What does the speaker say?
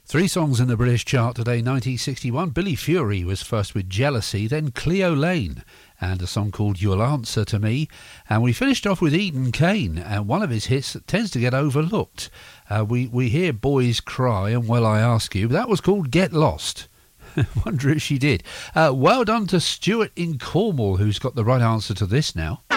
Three songs in the British chart today. 1961, Billy Fury was first with Jealousy, then Cleo Lane and a song called You'll Answer to Me. And we finished off with Eden Kane and one of his hits that tends to get overlooked. We hear Boys Cry and Well I Ask You, but that was called Get Lost. Wonder if she did. Well done to Stuart in Cornwall, who's got the right answer to this now.